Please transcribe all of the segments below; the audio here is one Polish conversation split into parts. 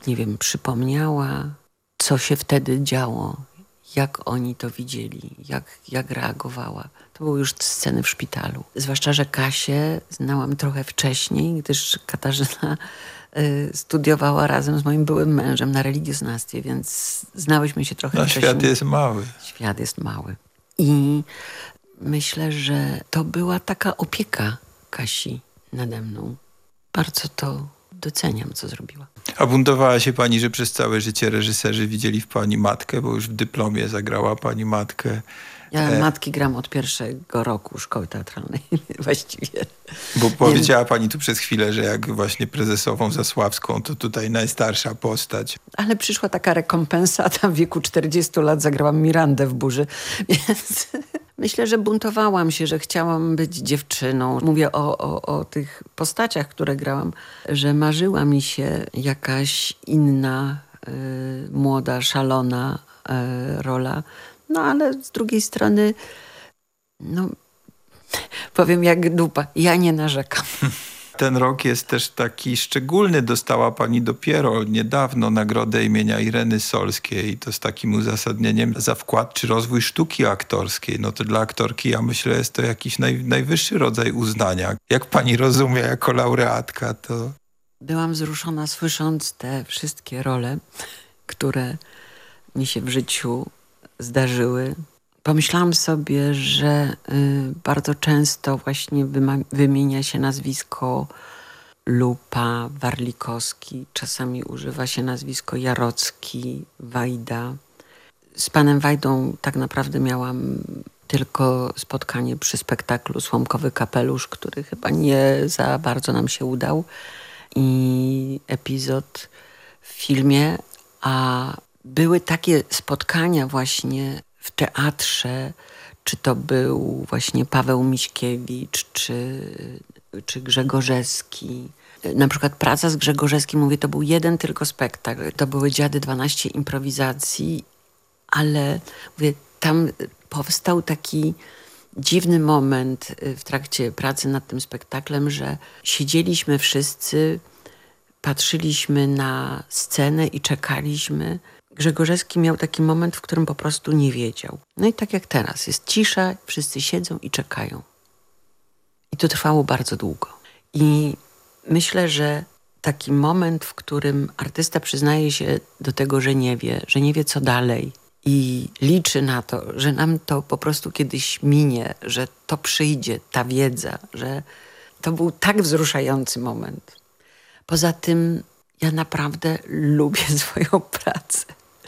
nie wiem, przypomniała, co się wtedy działo, jak oni to widzieli, jak reagowała. To były już sceny w szpitalu. Zwłaszcza, że Kasię znałam trochę wcześniej, gdyż Katarzyna studiowała razem z moim byłym mężem na religioznawstwie, więc znałyśmy się trochę wcześniej. Świat jest mały. Świat jest mały. I myślę, że to była taka opieka Kasi nade mną. Bardzo to doceniam, co zrobiła. A buntowała się pani, że przez całe życie reżyserzy widzieli w pani matkę, bo już w dyplomie zagrała pani matkę. Ja matki gram od pierwszego roku szkoły teatralnej właściwie. Bo powiedziała pani tu przez chwilę, że jak właśnie prezesową Zasławską, to tutaj najstarsza postać. Ale przyszła taka rekompensata. W wieku 40 lat zagrałam Mirandę w Burzy, więc myślę, że buntowałam się, że chciałam być dziewczyną. Mówię o tych postaciach, które grałam, że marzyła mi się jakaś inna, młoda, szalona rola. No ale z drugiej strony, no powiem jak dupa, ja nie narzekam. Ten rok jest też taki szczególny. Dostała pani dopiero niedawno nagrodę imienia Ireny Solskiej. To z takim uzasadnieniem za wkład czy rozwój sztuki aktorskiej. No to dla aktorki, ja myślę, jest to jakiś najwyższy rodzaj uznania. Jak pani rozumie jako laureatka, to... Byłam wzruszona słysząc te wszystkie role, które mi się w życiu zdarzyły. Pomyślałam sobie, że bardzo często właśnie wymienia się nazwisko Lupa, Warlikowski, czasami używa się nazwisko Jarocki, Wajda. Z panem Wajdą tak naprawdę miałam tylko spotkanie przy spektaklu Słomkowy kapelusz, który chyba nie za bardzo nam się udał, i epizod w filmie, a były takie spotkania właśnie w teatrze, czy to był właśnie Paweł Miśkiewicz, czy Grzegorzewski. Na przykład praca z Grzegorzewskim, mówię, to był jeden tylko spektakl. To były Dziady 12 improwizacji, ale mówię, tam powstał taki dziwny moment w trakcie pracy nad tym spektaklem, że siedzieliśmy wszyscy, patrzyliśmy na scenę i czekaliśmy. Grzegorzewski miał taki moment, w którym po prostu nie wiedział. No i tak jak teraz, jest cisza, wszyscy siedzą i czekają. I to trwało bardzo długo. I myślę, że taki moment, w którym artysta przyznaje się do tego, że nie wie co dalej i liczy na to, że nam to po prostu kiedyś minie, że to przyjdzie, ta wiedza, że to był tak wzruszający moment. Poza tym ja naprawdę lubię swoją pracę.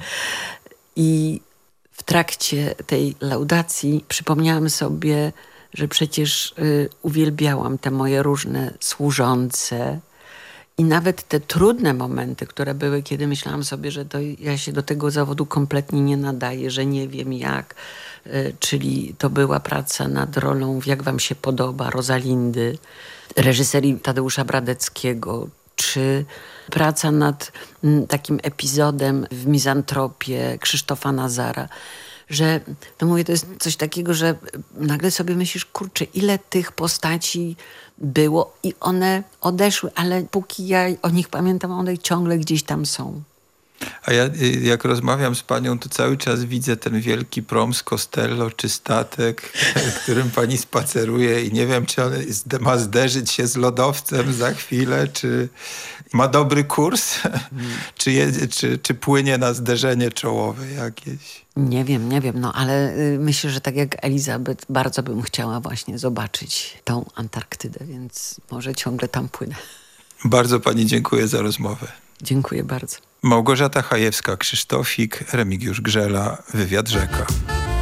I w trakcie tej laudacji przypomniałam sobie, że przecież uwielbiałam te moje różne służące i nawet te trudne momenty, które były, kiedy myślałam sobie, że ja się do tego zawodu kompletnie nie nadaję, że nie wiem jak. Czyli to była praca nad rolą w Jak wam się podoba Rosalindy, reżyserii Tadeusza Bradeckiego, czy praca nad takim epizodem w Mizantropie Krzysztofa Nazara, że no mówię, to jest coś takiego, że nagle sobie myślisz, kurczę, ile tych postaci było i one odeszły, ale póki ja o nich pamiętam, one ciągle gdzieś tam są. A ja jak rozmawiam z panią, to cały czas widzę ten wielki prom z Costello czy statek, którym pani spaceruje i nie wiem, czy on ma zderzyć się z lodowcem za chwilę, czy ma dobry kurs, czy płynie na zderzenie czołowe jakieś. Nie wiem, no ale myślę, że tak jak Elizabeth, bardzo bym chciała właśnie zobaczyć tą Antarktydę, więc może ciągle tam płynę. Bardzo pani dziękuję za rozmowę. Dziękuję bardzo. Małgorzata Chajewska-Krzysztofik, Remigiusz Grzela, Wywiad Rzeka.